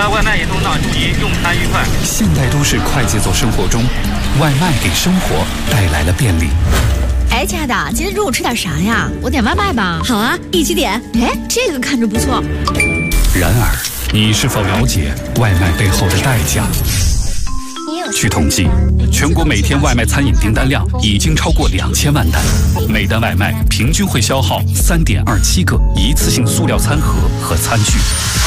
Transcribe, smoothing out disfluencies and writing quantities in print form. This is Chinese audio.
的外卖一头脑，祝您用餐愉快。 现代都市快节奏生活中，外卖给生活带来了便利。 哎，亲爱的，今天中午吃点啥呀？我点外卖吧。 好啊，一起点。 哎，这个看着不错。 然而，你是否了解外卖背后的代价？据统计，全国每天外卖餐饮订单量已经超过2000万单，每单外卖平均会消耗3.27个一次性塑料餐盒和餐具。